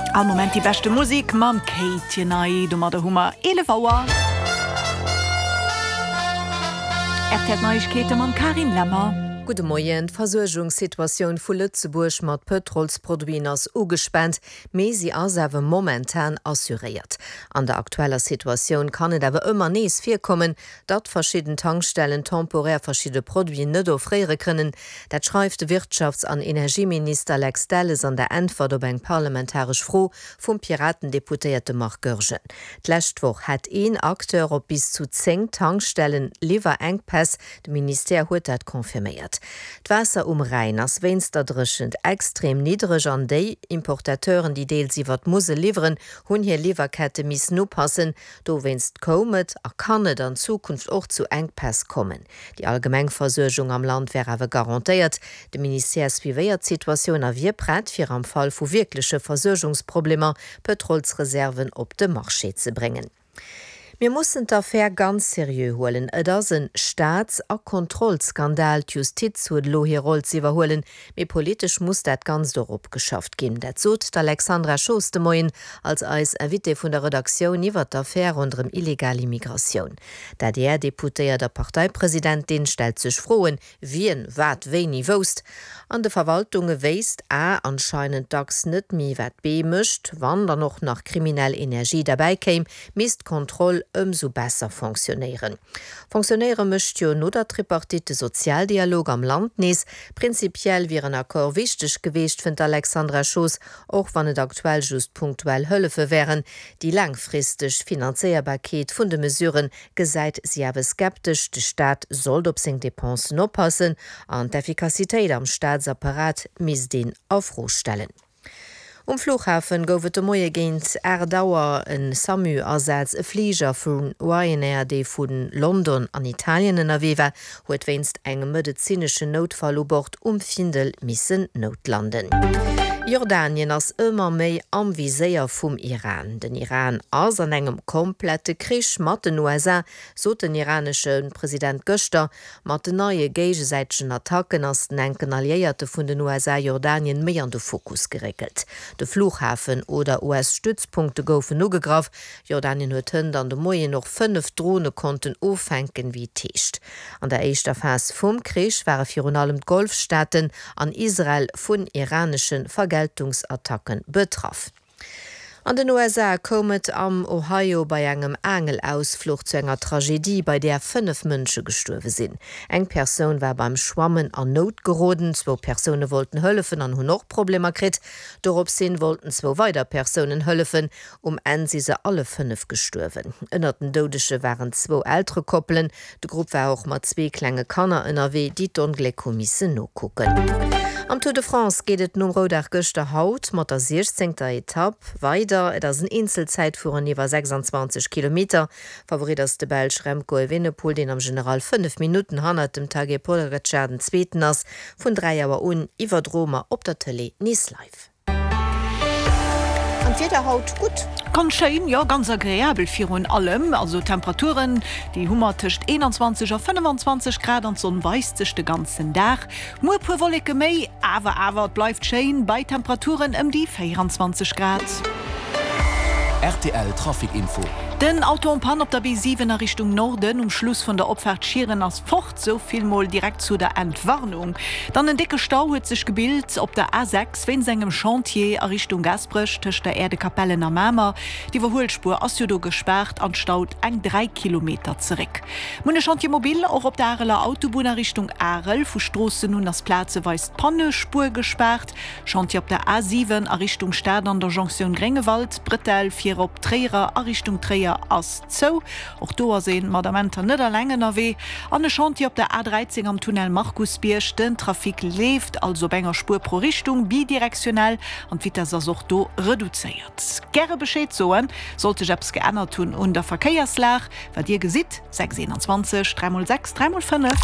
Al moment die beste Musik mam Kate nei du mat der Hummer 11 Auer. Erfährt Neuigkeiten mam Karin Lemmer. Gute Morgen, Versorgungssituation vu Lützeburg mat Petrolsproduien ass ugespannt, me sie asewe momentan assuriert. An der aktueller Situation kann et awer immer nees firkommen, dat verschieden Tankstellen temporär verschiedene Produien net ofréiere kënnen. Dat schreift Wirtschafts- an Energieminister Alex Delles an der Antwort op eng parlamentarisch Froh vum Piratendeputierte Mark Görgen. D'Lächtwoch hat een Akteur op bis zu 10 Tankstellen Lieferengpass, de Minister huet dat konfirmiert. D'Wasser Rhein ass weinsterdrechend extrem niedrig an déi Importateuren, die deels iwwer Muse liveren, hunn hier Lieferkette miss no passen, do wennst komet kannnet an Zukunft och zu Engpass kommen. Die Allgemengversorgung am Land wäre awer garantiert. De Ministersvivéiert Situation a wie prät fir am Fall vu wirklichsche Versorgungsprobleme Petrolsreserven op de Marché ze bringen. Wir mussssen d'Affaire ganz serieux holen. Et ass een Staats- a Kontrollskandal Justiz huet lo hier Roll iwwerholen, me politisch muss dat ganz dorop geschafft gin. Dat zot d'Alexandra Schostemoien als eis Invité vun der Redaktion iwwer d'Affaire rundrem illegale Migration. Da der Deputéier der Parteipräsidentin stel sech froen, wien wat weini wost. An de Verwaltunge weist anscheinend dacks net mi wat B mischt, wann da noch nach kriminell Energie dabei käm, misst Kontroll umso besser funktionieren. Funktionäre mischt jo no der tripartite Sozialdialog am Land nees. Prinzipiell wären Akkor wichtig gewicht findt Alexandra Schoß, auch wann et aktuell just punktuell Höllefe wären. Die langfristig Finanzierbarkeit vun de Mesuren geseit sie awe skeptisch, de Staat soll op seg Depensen oppassen, an d'Effikazitéit am Staatsapparat mis den Aufruhr stellen. Flughafen gouft de Moie géint Erdauer en Samu ersatz e Flieger vun Ryanair dei vun London an Italien erwewe, huet weinst engem medizinsche Notfallobord Findel missen notlanden. Jordanien ass ëmmer méi amviséier vum Iran. Den Iran ass an engem komplette Krich mat den USA, so den iranischen Präsident Göster, mat de neue gegesäitschen Attacken ass den enken Alliierte vun den USA Jordanien méi an de Fokus gerekelt. De Flughafen oder US-Stützpunkte goufen nougegraf. Jordanien huet hënd an de Moie noch 5 Drohne konnten ofenken wie techt. An der eischter Phase vum Krich waren virun allem Golfstaaten an Israel vun iranischen Vergeltungsattacken betraff. An den USA komet am Ohio bei engem Angelausflucht zu enger Tragedie, bei der 5 Mënsche gestorwe sinn. Eng Person war beim Schwammen an Not geroden, 2 Personen wollten hëllefen an hun noch Probleme krit, dorop sinn wollten 2 weiter Personen hëllefen, en si se alle 5 gestorwen. Ënner den Dodesche waren 2 ältere Koppelen, de Gruppe war auch mat 2 klenge Kanner NRW, die d'Onglekomisse no kucken. Am Tour de France geht et nun Rodach Göster Haut, mat der 16. Etappe weiter, et ass een Inselzeit fuhren iwwer 26 Kilometer. Favorit ass de Belg Remco Evenepoel, den am General 5 Minuten hannert dem Tage Polreschaden zweeten ass, vun 3 Joer iwwer Dromer op der Tele Nice live. Jeder Haut gut. Kann schön, ja, ganz agréabel für und allem, also Temperaturen, die Hummer tischt 21 auf 25 Grad und so weist sich den ganzen Tag. Nur pur Wolke mei, aber bleibt schön bei Temperaturen die 24 Grad. RTL Trafikinfo. Den Autopan op der B7 Richtung Norden Schluss von der Opfahrt Schieren as fort so vielmal direkt zu der Entwarnung. Dann ein dicke Stau huet sich gebildet op der A6 wenn engem Chantier Richtung Gasbrüch tisch der Erdekapellen am Mämer. Die Überholspur Asjudo gesperrt an staut eng 3 Kilometer zurück. Mune Chantiermobil auch op der Areler Autobahn Richtung Arel vu Straße nun das Platze weist Pannespur gesperrt. Chantier op der A7 Richtung Stadt an der Jonction Grengewald, Brittel 4 op Trierer Richtung Trier as zo. Och do sehen Madamenter net längen erwe. An de Chantier op der A13 am Tunnel Markusbiersch den Trafik lebt, also benger Spur pro Richtung bidirektionell und wie das auch do reduziert. Gerne Bescheid soen, sollte Jobs geändert tun und der Verkehrslach, weil dir gesit 621 3x6 3x5.